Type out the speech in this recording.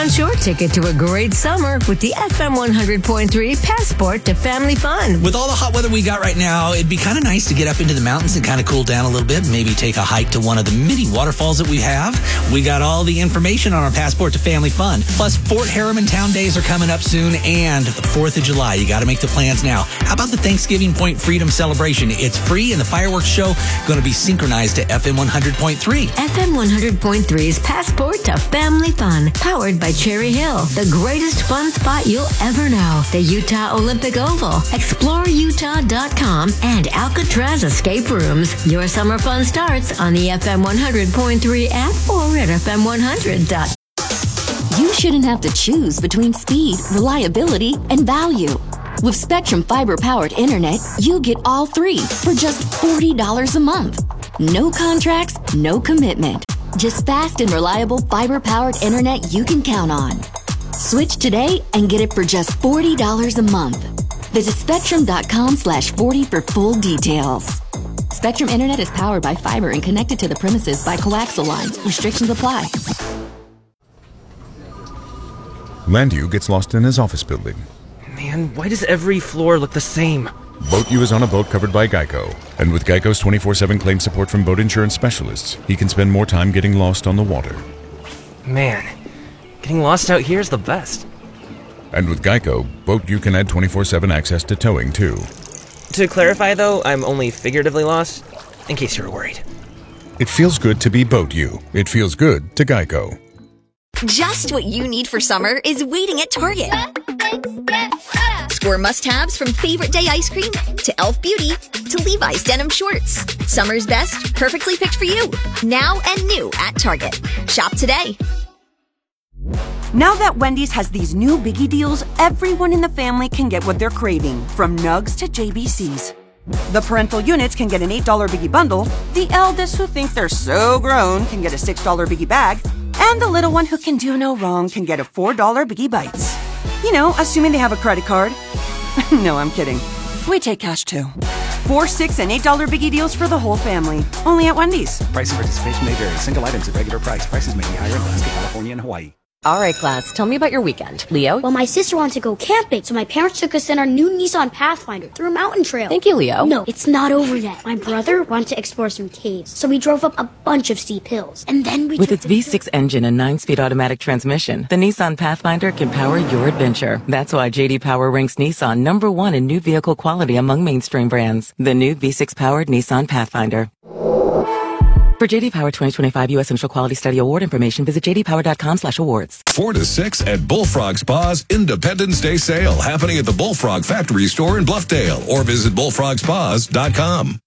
your ticket to a great summer with the FM 100.3 Passport to Family Fun. With all the hot weather we got right now, it'd be kind of nice to get up into the mountains and kind of cool down a little bit. Maybe take a hike to one of the many waterfalls that we have. We got all the information on our Passport to Family Fun. Plus, Fort Harriman Town Days are coming up soon, and the 4th of July. You got to make the plans now. How about the Thanksgiving Point Freedom Celebration? It's free, and the fireworks show going to be synchronized to FM 100.3. FM 100.3's Passport to Family Fun, powered by Cherry Hill, the greatest fun spot you'll ever know. The Utah Olympic Oval, ExploreUtah.com, and Alcatraz Escape Rooms. Your summer fun starts on the FM 100.3 app or at FM100. You shouldn't have to choose between speed, reliability, and value. With Spectrum fiber-powered internet, you get all three for just $40 a month. No contracts, no commitment. Just fast and reliable fiber-powered internet you can count on. Switch today and get it for just $40 a month. Visit Spectrum.com/40 for full details. Spectrum Internet is powered by fiber and connected to the premises by coaxial lines. Restrictions apply. Landu gets lost in his office building. Man, why does every floor look the same? Boat U is on a boat covered by Geico. And with Geico's 24/7 claim support from boat insurance specialists, he can spend more time getting lost on the water. Man, getting lost out here is the best. And with Geico, Boat U can add 24/7 access to towing, too. To clarify, though, I'm only figuratively lost, in case you were worried. It feels good to be Boat U. It feels good to Geico. Just what you need for summer is waiting at Target. Score must-haves from Favorite Day ice cream to Elf Beauty to Levi's denim shorts. Summer's best, perfectly picked for you. Now and new at Target. Shop today. Now that Wendy's has these new biggie deals, everyone in the family can get what they're craving, from nugs to JBCs. The parental units can get an $8 biggie bundle, the eldest who think they're so grown can get a $6 biggie bag, and the little one who can do no wrong can get a $4 biggie bites. You know, assuming they have a credit card. No, I'm kidding. We take cash too. 4, 6, and $8 biggie deals for the whole family. Only at Wendy's. Price and participation may vary. Single items at regular price. Prices may be higher in Alaska, California, and Hawaii. All right, class, tell me about your weekend. Leo? Well, my sister wanted to go camping, so my parents took us in our new Nissan Pathfinder through a mountain trail. Thank you, Leo. No, it's not over yet. My brother wanted to explore some caves, so we drove up a bunch of steep hills. And then we With its V6 engine and 9-speed automatic transmission, the Nissan Pathfinder can power your adventure. That's why J.D. Power ranks Nissan #1 in new vehicle quality among mainstream brands. The new V6-powered Nissan Pathfinder. For J.D. Power 2025 U.S. Initial Quality Study Award information, visit jdpower.com/awards. 4 to 6 at Bullfrog Spa's Independence Day sale happening at the Bullfrog Factory store in Bluffdale, or visit bullfrogspas.com.